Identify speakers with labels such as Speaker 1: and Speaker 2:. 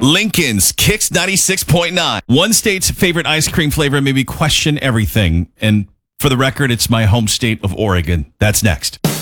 Speaker 1: Lincoln's Kicks 96.9. One state's favorite ice cream flavor made me question everything. And for the record, it's my home state of Oregon. That's next.